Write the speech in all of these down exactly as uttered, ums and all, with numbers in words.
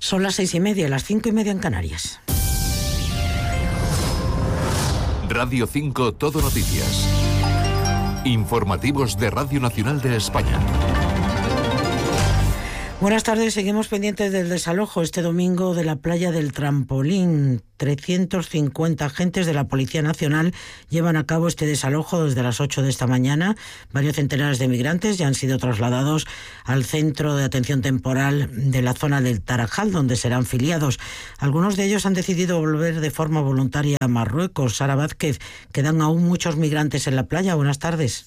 Son las seis y media, las cinco y media en Canarias. Radio cinco Todo Noticias. Informativos de Radio Nacional de España. Buenas tardes, seguimos pendientes del desalojo este domingo de la playa del Trampolín. trescientos cincuenta agentes de la Policía Nacional llevan a cabo este desalojo desde las ocho de esta mañana. Varios centenares de migrantes ya han sido trasladados al centro de atención temporal de la zona del Tarajal, donde serán filiados. Algunos de ellos han decidido volver de forma voluntaria a Marruecos. Sara Vázquez, quedan aún muchos migrantes en la playa. Buenas tardes.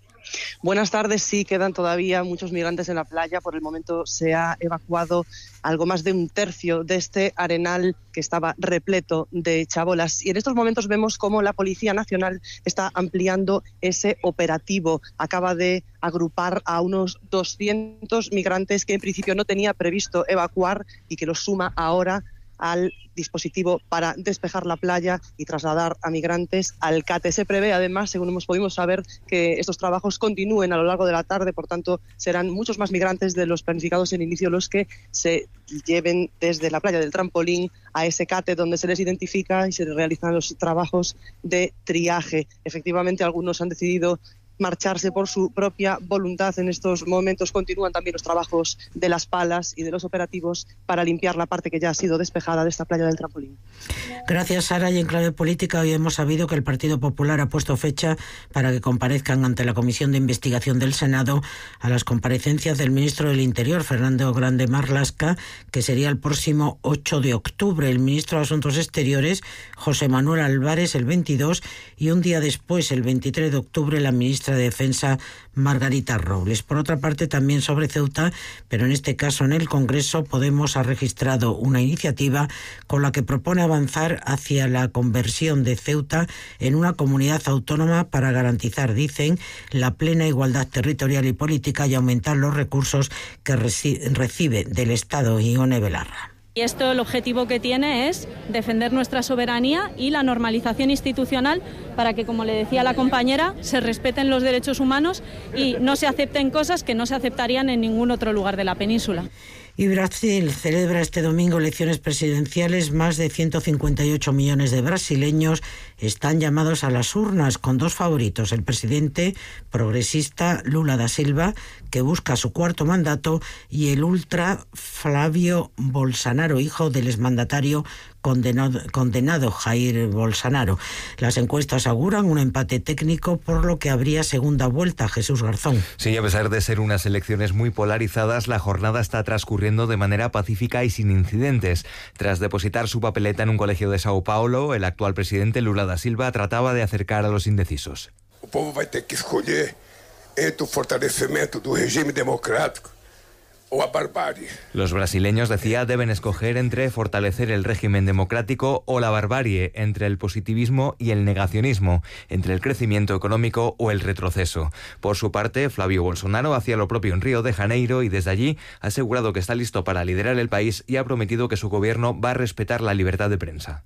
Buenas tardes, sí, quedan todavía muchos migrantes en la playa. Por el momento se ha evacuado algo más de un tercio de este arenal que estaba repleto de chabolas. Y en estos momentos vemos cómo la Policía Nacional está ampliando ese operativo. Acaba de agrupar a unos doscientos migrantes que en principio no tenía previsto evacuar y que los suma ahora al dispositivo para despejar la playa y trasladar a migrantes al CATE. Se prevé, además, según hemos podido saber, que estos trabajos continúen a lo largo de la tarde, por tanto, serán muchos más migrantes de los planificados en inicio los que se lleven desde la playa del Trampolín a ese CATE, donde se les identifica y se realizan los trabajos de triaje. Efectivamente, algunos han decidido marcharse por su propia voluntad. En estos momentos continúan también los trabajos de las palas y de los operativos para limpiar la parte que ya ha sido despejada de esta playa del Trampolín. Gracias, Sara. Y en clave política, hoy hemos sabido que el Partido Popular ha puesto fecha para que comparezcan ante la Comisión de Investigación del Senado a las comparecencias del ministro del Interior, Fernando Grande Marlaska, que sería el próximo ocho de octubre. El ministro de Asuntos Exteriores, José Manuel Álvarez, el veintidós, y un día después, el veintitrés de octubre, la ministra de Defensa, Margarita Robles. Por otra parte, también sobre Ceuta, pero en este caso en el Congreso, Podemos ha registrado una iniciativa con la que propone avanzar hacia la conversión de Ceuta en una comunidad autónoma para garantizar, dicen, la plena igualdad territorial y política y aumentar los recursos que reci- recibe del Estado. Ione Belarra. Y esto, el objetivo que tiene es defender nuestra soberanía y la normalización institucional para que, como le decía la compañera, se respeten los derechos humanos y no se acepten cosas que no se aceptarían en ningún otro lugar de la península. Y Brasil celebra este domingo elecciones presidenciales. Más de ciento cincuenta y ocho millones de brasileños están llamados a las urnas con dos favoritos. El presidente progresista Lula da Silva, que busca su cuarto mandato, y el ultra Flávio Bolsonaro, hijo del exmandatario condenado, condenado Jair Bolsonaro. Las encuestas auguran un empate técnico, por lo que habría segunda vuelta. Jesús Garzón. Sí, a pesar de ser unas elecciones muy polarizadas, la jornada está transcurriendo de manera pacífica y sin incidentes. Tras depositar su papeleta en un colegio de Sao Paulo, el actual presidente Lula da Silva trataba de acercar a los indecisos. O povo vai ter que escolher entre o fortalecimento do regime democrático o a barbarie. Los brasileños, decía, deben escoger entre fortalecer el régimen democrático o la barbarie, entre el positivismo y el negacionismo, entre el crecimiento económico o el retroceso. Por su parte, Flávio Bolsonaro hacía lo propio en Río de Janeiro y desde allí ha asegurado que está listo para liderar el país y ha prometido que su gobierno va a respetar la libertad de prensa.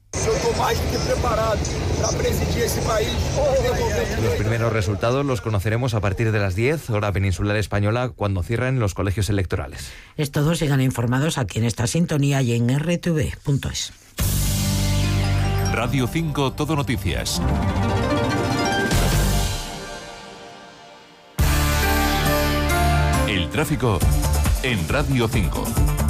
Los primeros resultados los conoceremos a partir de las diez, hora peninsular española, cuando cierren los colegios electorales. Es todo, sigan informados aquí en esta sintonía y en erre te ve punto es. Radio cinco Todo Noticias. El tráfico en Radio cinco.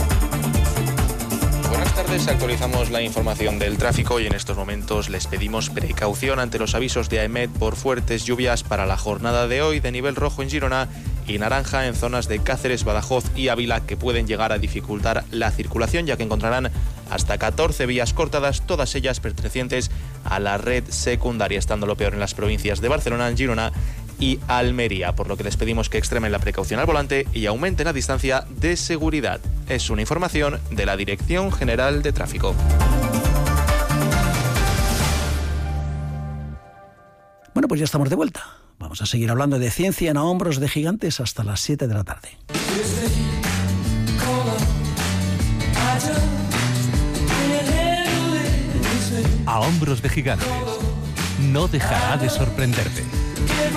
Buenas tardes, actualizamos la información del tráfico y en estos momentos les pedimos precaución ante los avisos de AEMET por fuertes lluvias para la jornada de hoy, de nivel rojo en Girona y naranja en zonas de Cáceres, Badajoz y Ávila, que pueden llegar a dificultar la circulación, ya que encontrarán hasta catorce vías cortadas, todas ellas pertenecientes a la red secundaria, estando lo peor en las provincias de Barcelona, Girona y Almería, por lo que les pedimos que extremen la precaución al volante y aumenten la distancia de seguridad. Es una información de la Dirección General de Tráfico. Bueno, pues ya estamos de vuelta. Vamos a seguir hablando de ciencia en A Hombros de Gigantes hasta las siete de la tarde. A Hombros de Gigantes. No dejará de sorprenderte.